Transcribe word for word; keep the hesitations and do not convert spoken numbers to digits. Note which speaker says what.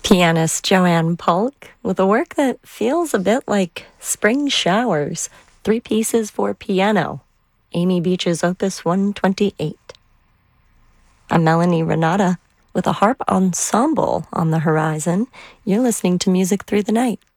Speaker 1: Pianist Joanne Polk with a work that feels a bit like spring showers, three pieces for piano, Amy Beach's Opus one twenty-eight. I'm Melanie Renata with a harp ensemble on the horizon. You're listening to Music Through the Night.